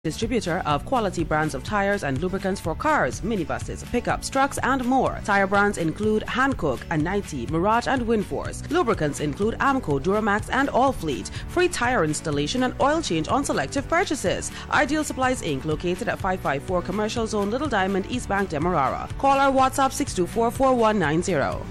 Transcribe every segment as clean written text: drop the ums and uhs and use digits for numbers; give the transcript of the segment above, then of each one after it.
Distributor of quality brands of tires and lubricants for cars, minibuses, pickups, trucks, and more. Tire brands include Hankook, Anite, Mirage, and Winforce. Lubricants include Amco, Duramax, and Allfleet. Free tire installation and oil change on selective purchases. Ideal Supplies Inc., located at 554 Commercial Zone, Little Diamond, East Bank, Demerara. Call our WhatsApp 624-4190.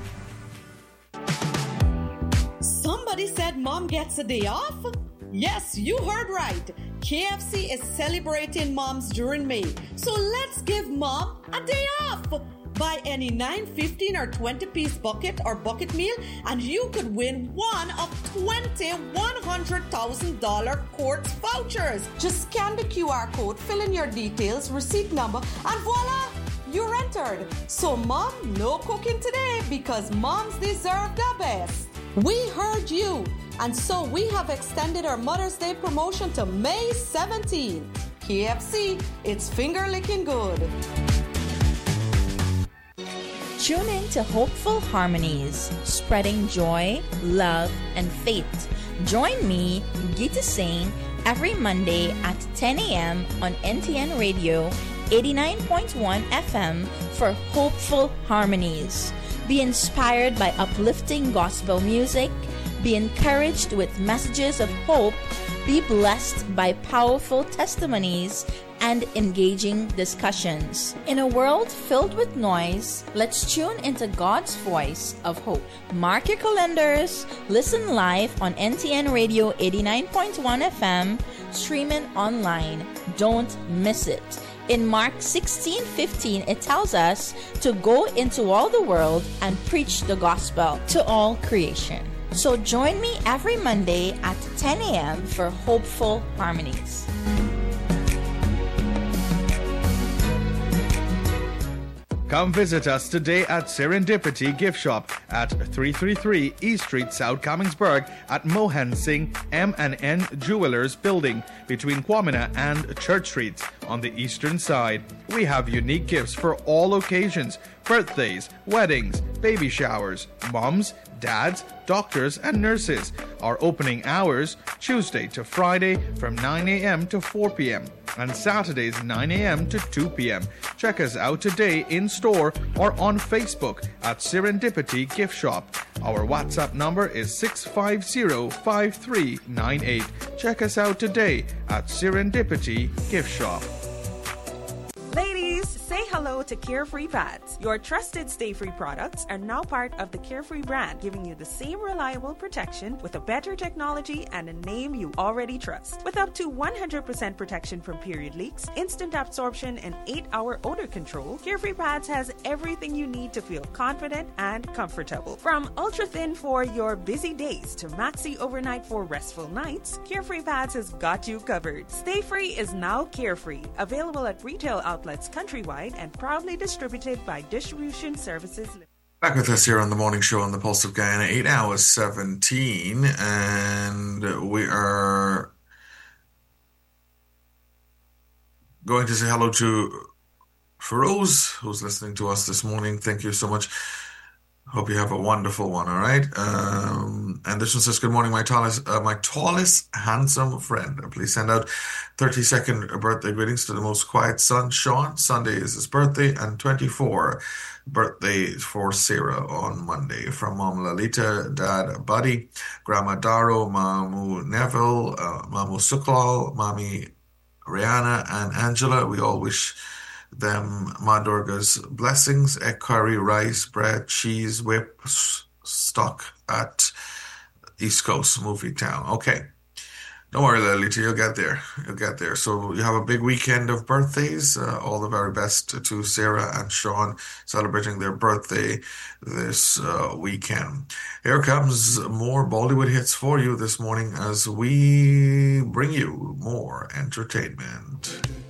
Somebody said mom gets a day off? Yes, you heard right. KFC is celebrating moms during May. So let's give mom a day off. Buy any 9, 15, or 20-piece bucket or bucket meal, and you could win one of 20 $100,000 Quartz vouchers. Just scan the QR code, fill in your details, receipt number, and voila! You're entered. So mom, no cooking today because moms deserve the best. We heard you. And so we have extended our Mother's Day promotion to May 17th. KFC, it's finger licking good. Tune in to Hopeful Harmonies, spreading joy, love, and faith. Join me, Geeta Singh, every Monday at 10 a.m. on NTN Radio 89.1 FM for Hopeful Harmonies. Be inspired by uplifting gospel music. Be encouraged with messages of hope. Be blessed by powerful testimonies and engaging discussions. In a world filled with noise, let's tune into God's voice of hope. Mark your calendars. Listen live on NTN Radio 89.1 FM, streaming online. Don't miss it. In Mark 16:15, it tells us to go into all the world and preach the gospel to all creation. So join me every Monday at 10 a.m. for Hopeful Harmonies. Come visit us today at Serendipity Gift Shop at 333 East Street, South Commingsburg at Mohan Singh M&N Jewelers Building between Kwamina and Church Streets on the eastern side. We have unique gifts for all occasions: birthdays, weddings, baby showers, moms, dads, doctors, and nurses. Our opening hours, Tuesday to Friday from 9 a.m. to 4 p.m. and Saturdays 9 a.m. to 2 p.m. Check us out today in store or on Facebook at Serendipity Gift Shop. Our WhatsApp number is 650-5398. Check us out today at Serendipity Gift Shop. Ladies, say hello to Carefree Pads. Your trusted stay-free products are now part of the Carefree brand, giving you the same reliable protection with a better technology and a name you already trust. With up to 100% protection from period leaks, instant absorption, and 8-hour odor control, Carefree Pads has everything you need to feel confident and comfortable. From ultra-thin for your busy days to maxi overnight for restful nights, Carefree Pads has got you covered. Stay Free is now Carefree, available at retail outlets countrywide and proudly distributed by Distribution Services. Back with us here on the morning show on the Pulse of Guyana, 8 hours 17, and we are going to say hello to Feroz, who's listening to us this morning. Thank you so much. Hope you have a wonderful one, all right? And this one says, good morning, my tallest, handsome friend. Please send out 32nd birthday greetings to the most quiet son, Sean. Sunday is his birthday, and 24 birthday for Sarah on Monday. From Mom Lalita, Dad Buddy, Grandma Daro, Mamu Neville, Mamu Suklal, Mommy Rihanna, and Angela. We all wish them Ma Durga's blessings, egg curry, rice, bread, cheese, whip, stock at East Coast Movie Town. Okay. Don't worry, Lolita, you'll get there. You'll get there. So you have a big weekend of birthdays. All the very best to Sarah and Sean celebrating their birthday this weekend. Here comes more Bollywood hits for you this morning as we bring you more entertainment.